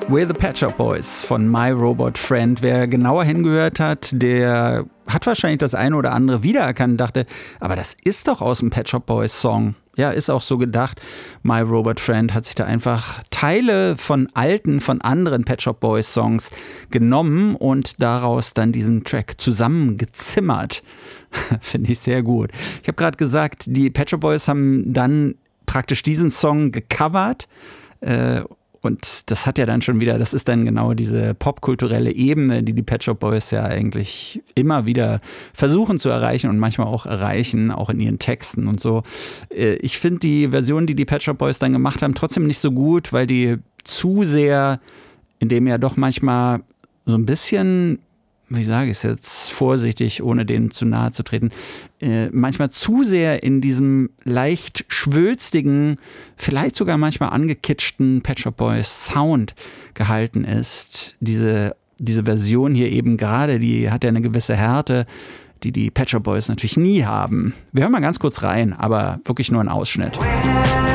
We're the Pet Shop Boys von My Robot Friend. Wer genauer hingehört hat, der hat wahrscheinlich das eine oder andere wiedererkannt und dachte, aber das ist doch aus dem Pet Shop Boys Song. Ja, ist auch so gedacht. My Robot Friend hat sich da einfach Teile von anderen Pet Shop Boys Songs genommen und daraus dann diesen Track zusammengezimmert. Finde ich sehr gut. Ich habe gerade gesagt, die Pet Shop Boys haben dann praktisch diesen Song gecovert. Und das hat ja dann schon wieder, das ist dann genau diese popkulturelle Ebene, die Pet Shop Boys ja eigentlich immer wieder versuchen zu erreichen und manchmal auch erreichen, auch in ihren Texten und so. Ich finde die Version, die Pet Shop Boys dann gemacht haben, trotzdem nicht so gut, weil die zu sehr, in dem ja doch manchmal so ein bisschen, wie sage ich es jetzt vorsichtig, ohne denen zu nahe zu treten, manchmal zu sehr in diesem leicht schwülstigen, vielleicht sogar manchmal angekitschten Pet Shop Boys Sound gehalten ist. Diese Version hier eben gerade, die hat ja eine gewisse Härte, die Pet Shop Boys natürlich nie haben. Wir hören mal ganz kurz rein, aber wirklich nur einen Ausschnitt.